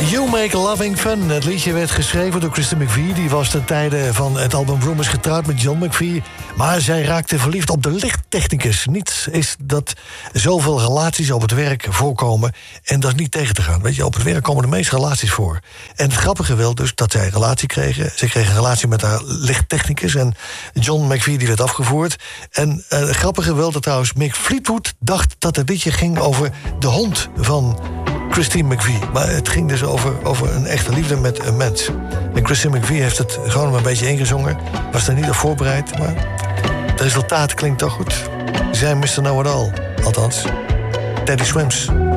You Make Loving Fun. Het liedje werd geschreven door Christine McVie. Die was ten tijde van het album Rumors getrouwd met John McVie. Maar zij raakte verliefd op de lichttechnicus. Niets is dat zoveel relaties op het werk voorkomen. En dat is niet tegen te gaan. Weet je, op het werk komen de meeste relaties voor. En het grappige wil dus dat zij een relatie kregen. Ze kregen een relatie met haar lichttechnicus. En John McVie die werd afgevoerd. En het grappige wil dat trouwens Mick Fleetwood dacht dat het liedje ging over de hond van Christine McVie. Maar het ging dus over een echte liefde met een mens. En Christine McVie heeft het gewoon een beetje ingezongen. Was er niet op voorbereid, maar het resultaat klinkt toch goed. Zij Mr. Know It All. Althans, Teddy Swims.